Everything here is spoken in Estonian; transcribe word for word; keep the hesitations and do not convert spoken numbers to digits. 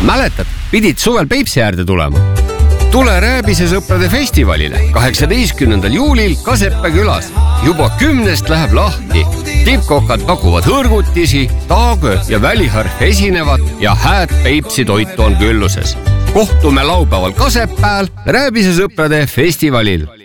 Mäletad, pidid suvel Peipsi äärde tulema? Tule Rääbise sõprade festivalile kaheksateistkümnendal juulil Kasepää külas. Juba kümnest läheb lahti. Tippkokad pakuvad hõrgutisi, taagö ja väliharf esinevad ja hääd Peipsi toitu on külluses. Kohtume laupäeval Kasepääl Rääbise sõprade festivalil.